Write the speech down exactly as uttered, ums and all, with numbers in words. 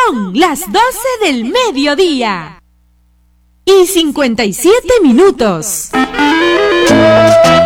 Son las doce del mediodía y cincuenta y siete minutos.